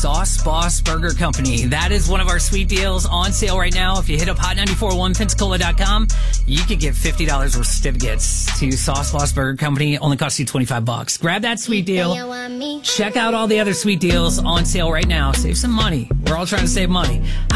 Sauce Boss Burger Company. That is one of our sweet deals on sale right now. If you hit up hot941pensacola.com, you could get $50 worth of certificates to Sauce Boss Burger Company. It only costs you $25. Grab that sweet deal. Check out all the other sweet deals on sale right now. Save some money. We're all trying to save money.